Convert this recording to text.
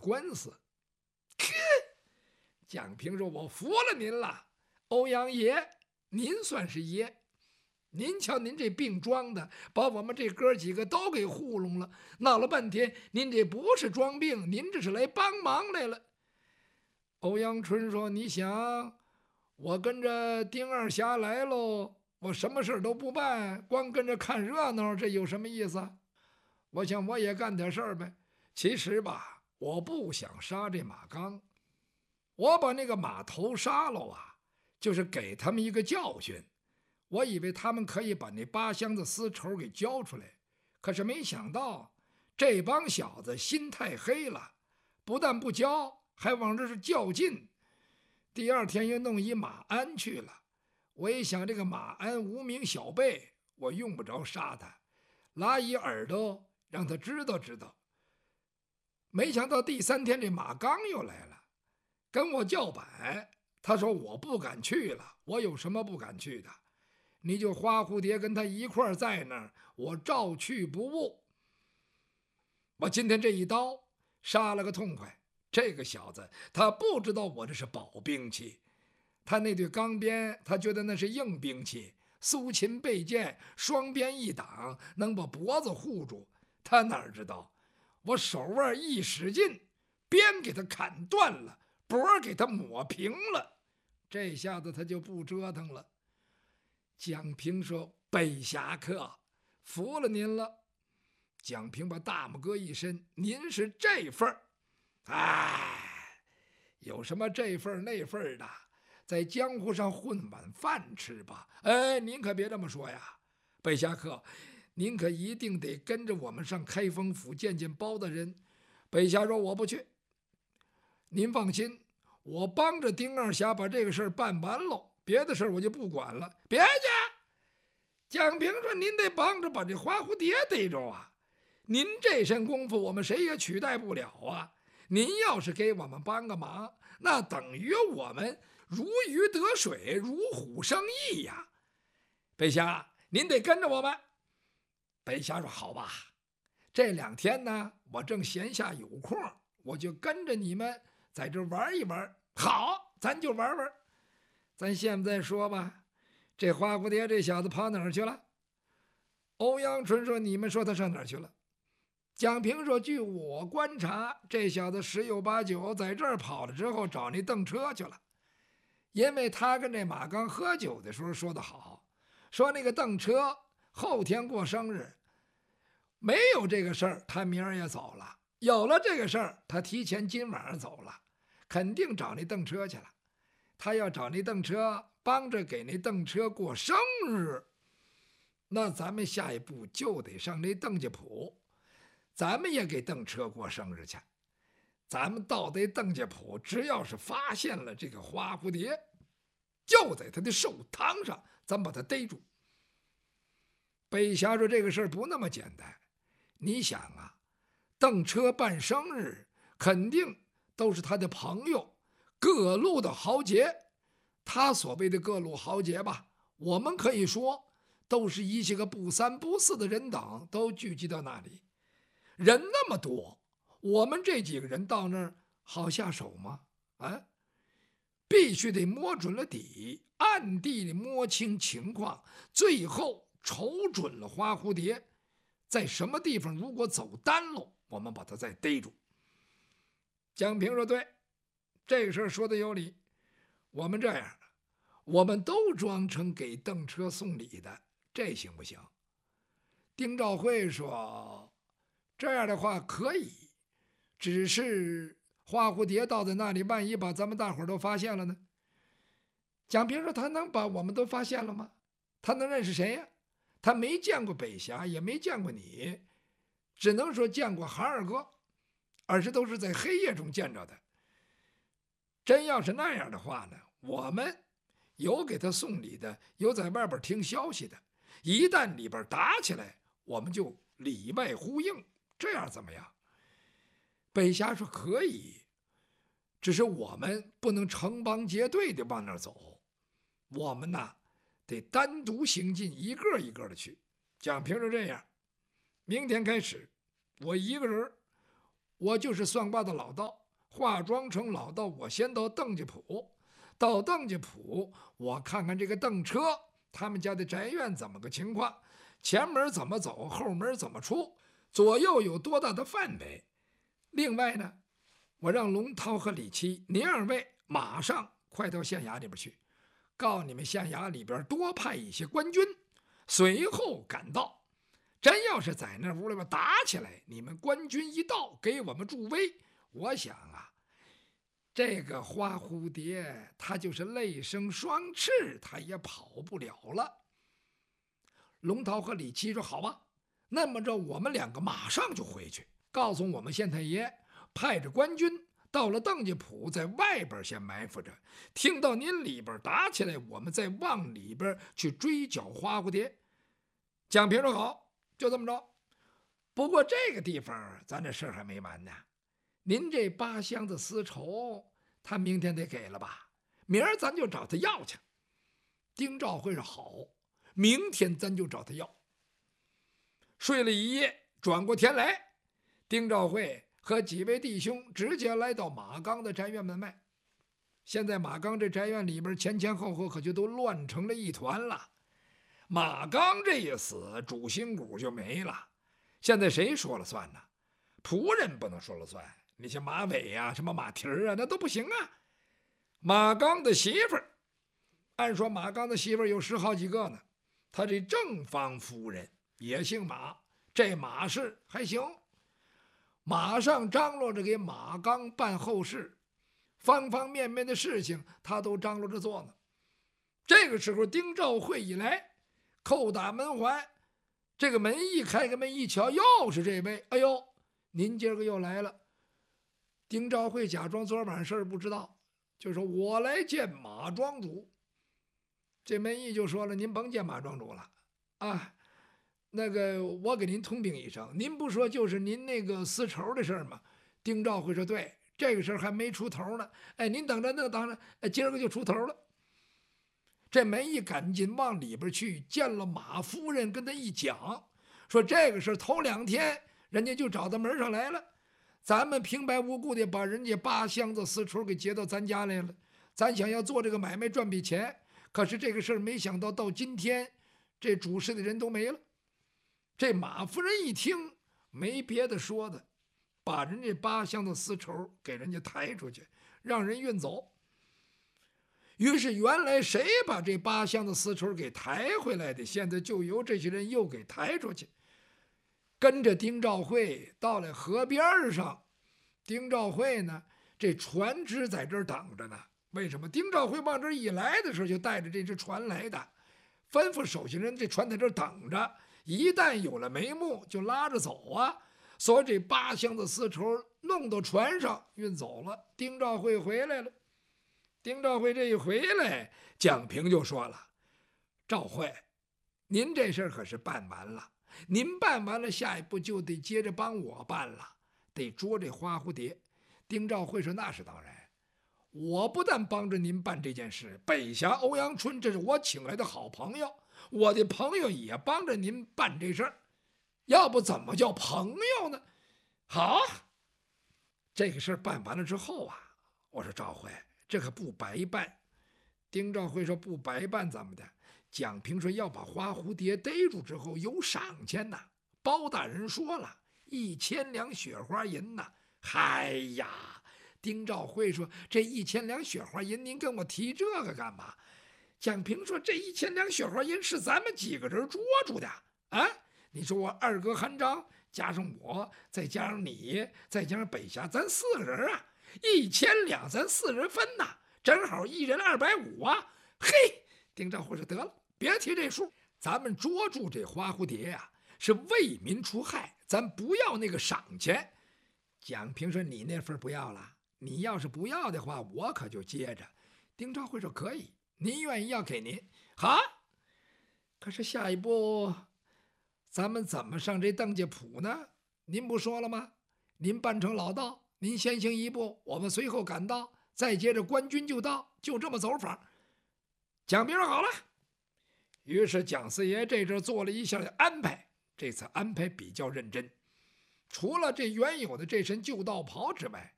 官司。蒋平说：“我服了您了，欧阳爷，您算是爷。您瞧您这病装的，把我们这哥几个都给糊弄了。闹了半天，您这不是装病，您这是来帮忙来了。”欧阳春说：“你想，我跟着丁二侠来喽，我什么事都不办，光跟着看热闹，这有什么意思？我想我也干点事儿呗。其实吧，我不想杀这马刚。我把那个马头杀了啊，就是给他们一个教训。我以为他们可以把那8箱子丝绸给交出来，可是没想到这帮小子心太黑了，不但不交，还往这是较劲。第2天又弄一马鞍去了。我一想，这个马鞍无名小辈，我用不着杀他，拉一耳朵让他知道知道。没想到第3天这马刚又来了，跟我叫板。他说：“我不敢去了，我有什么不敢去的？你就花蝴蝶跟他一块儿在那儿，我照去不误。”我今天这一刀杀了个痛快。这个小子他不知道我这是宝兵器，他那对钢鞭他觉得那是硬兵器，苏秦背剑，双鞭一挡，能把脖子护住。他哪知道我手腕一使劲，鞭给他砍断了，脖给他抹平了。这下子他就不折腾了。蒋平说：“北侠客，服了您了。”蒋平把大拇哥一伸：“您是这份儿。哎，有什么这份儿那份儿的，在江湖上混碗饭吃吧。哎，您可别这么说呀，北侠客，您可一定得跟着我们上开封府见见包大人。”北侠说：“我不去。您放心，我帮着丁二侠把这个事儿办完喽，别的事儿我就不管了。”别去！蒋平说：“您得帮着把这花蝴蝶逮着啊！您这身功夫，我们谁也取代不了啊！您要是给我们帮个忙，那等于我们如鱼得水，如虎生翼呀！北侠，您得跟着我们。”北侠说：“好吧，这2天呢，我正闲下有空，我就跟着你们在这玩一玩。”好，咱就玩玩。咱现在说吧，这花蝴蝶这小子跑哪儿去了？欧阳春说：“你们说他上哪儿去了？”蒋平说：“据我观察，这小子10有8九在这儿跑了之后找那邓车去了。因为他跟这马刚喝酒的时候说得好，说那个邓车后天过生日，没有这个事儿他明儿也走了，有了这个事儿他提前今晚上走了，肯定找那邓车去了。他要找那邓车帮着给那邓车过生日，那咱们下一步就得上那邓家铺，咱们也给邓车过生日去。咱们到那邓家铺，只要是发现了这个花蝴蝶，就在他的寿堂上，咱把他逮住。”北侠说：“这个事儿不那么简单。你想啊，邓车办生日，肯定都是他的朋友，各路的豪杰。他所谓的各路豪杰吧，我们可以说都是一些个不三不四的人等都聚集到那里。人那么多，我们这几个人到那儿好下手吗？啊，必须得摸准了底，暗地里摸清情况，最后瞅准了花蝴蝶在什么地方，如果走单喽，我们把他再逮住。”蒋平说：“对，这个事儿说的有理。我们这样的，我们都装成给邓车送礼的，这行不行？”丁兆会说：“这样的话可以，只是花蝴蝶到在那里，万一把咱们大伙儿都发现了呢？”蒋平说：“他能把我们都发现了吗？他能认识谁呀？他没见过北侠，也没见过你，只能说见过韩二哥，而是都是在黑夜中见着的。真要是那样的话呢，我们有给他送礼的，有在外边听消息的，一旦里边打起来，我们就里外呼应，这样怎么样？”北侠说：“可以，只是我们不能成帮结队的往那儿走，我们呐得单独行进，一个一个的去。”蒋平说：“这样，明天开始，我一个人我就是算卦的老道，化妆成老道，我先到邓家铺。到邓家铺，我看看这个邓车他们家的宅院怎么个情况，前门怎么走，后门怎么出，左右有多大的范围。另外呢，我让龙涛和李七，您二位马上快到县衙里边去，告你们县衙里边多派一些官军，随后赶到。真要是在那屋里边打起来，你们官军一到，给我们助威，我想啊，这个花蝴蝶它就是泪生双翅，它也跑不了了。龙涛和李七说：“好吧，那么着我们两个马上就回去，告诉我们县太爷，派着官军到了邓家铺，在外边先埋伏着，听到您里边打起来，我们再往里边去追剿花蝴蝶。”蒋平说：“好，就这么着。不过这个地方咱这事儿还没完呢，您这8箱子丝绸，他明天得给了吧？明儿咱就找他要去。”丁兆辉说：“好，明天咱就找他要。”睡了一夜，转过天来，丁兆辉和几位弟兄直接来到马刚的宅院门外。现在马刚这宅院里边前前后后可就都乱成了一团了。马刚这一死，主心骨就没了。现在谁说了算呢？仆人不能说了算，那些马尾啊、什么马蹄啊，那都不行啊。马刚的媳妇儿，按说马刚的媳妇儿有10好几个呢。他这正房夫人也姓马，这马氏还行，马上张罗着给马刚办后事，方方面面的事情他都张罗着做呢。这个时候丁兆辉一来，叩打门环，这个门一开，个门一瞧，又是这位。哎呦，您今儿个又来了。丁兆辉假装昨晚事儿不知道，就说：“我来见马庄主。”这门一就说了：“您甭见马庄主了啊，那个我给您通禀一声，您不说就是您那个丝绸的事儿吗？”丁兆辉说：“对，这个事儿还没出头呢。哎，您等着，那等着，哎，今儿个就出头了。”这门一赶紧往里边去，见了马夫人，跟他一讲，说这个事头2天人家就找到门上来了，咱们平白无故的把人家8箱子丝绸给劫到咱家来了，咱想要做这个买卖赚笔钱，可是这个事儿没想到到今天，这主事的人都没了。这马夫人一听，没别的说的，把人家8箱子丝绸给人家抬出去，让人运走。于是原来谁把这8箱子丝绸给抬回来的，现在就由这些人又给抬出去，跟着丁兆辉到了河边上。丁兆辉呢，这船只在这儿等着呢。为什么？丁兆辉往这儿一来的时候就带着这只船来的，吩咐手下人这船在这儿等着，一旦有了眉目就拉着走啊。所以这8箱子丝绸弄到船上运走了，丁兆辉回来了。丁兆辉这一回来，蒋平就说了：“兆辉，您这事儿可是办完了，您办完了，下一步就得接着帮我办了，得捉这花蝴蝶。”丁兆辉说：“那是当然，我不但帮着您办这件事，北峡欧阳春这是我请来的好朋友，我的朋友也帮着您办这事儿，要不怎么叫朋友呢？”好，这个事儿办完了之后啊，我说兆辉，这可不白办。丁兆辉说：“不白办怎么的？”蒋平说：“要把花蝴蝶逮住之后有赏钱呐，包大人说了，1000两雪花银呐。”哎呀，丁兆辉说：“这1000两雪花银，您跟我提这个干嘛？”蒋平说：“这1000两雪花银是咱们几个人捉住的啊！你说我二哥韩章加上我，再加上你，再加上北峡，咱4个人啊，1000两咱4人分呐，正好1人250啊！”嘿，丁兆辉说：“得了，别提这数，咱们捉住这花蝴蝶呀，是为民除害，咱不要那个赏钱。”蒋平说：“你那份不要了，你要是不要的话，我可就接着。”丁兆辉说：“可以，您愿意要给您好。可是下一步咱们怎么上这邓家铺呢？您不说了吗？您扮成老道，您先行一步，我们随后赶到，再接着官军就到，就这么走法。”蒋平说：“好了。”于是蒋四爷这阵做了一下的安排，这次安排比较认真。 除了这原有的这身旧道袍之外，